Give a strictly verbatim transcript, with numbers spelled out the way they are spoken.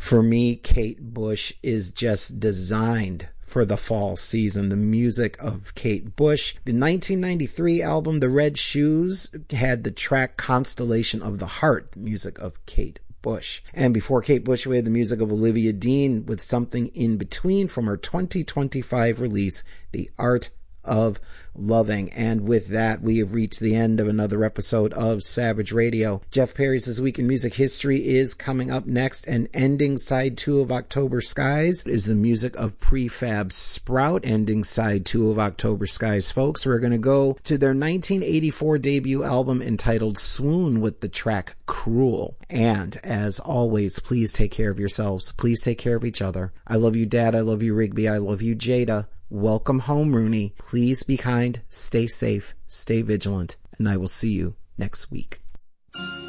For me, Kate Bush is just designed for the fall season. The music of Kate Bush. The nineteen ninety-three album, The Red Shoes, had the track Constellation of the Heart, the music of Kate Bush. And before Kate Bush, we had the music of Olivia Dean with Something in Between from her twenty twenty-five release, The Art of Loving. And with that, we have reached the end of another episode of Savage Radio. Jeff Perry's This Week in Music History is coming up next, and ending side two of October Skies is the music of Prefab Sprout. Ending side two of October Skies, folks, we're going to go to their nineteen eighty-four debut album entitled Swoon with the track Cruel. And as always, please take care of yourselves. Please take care of each other. I love you, Dad. I love you, Rigby. I love you, Jada. Welcome home, Rooney. Please be kind, stay safe, stay vigilant, and I will see you next week.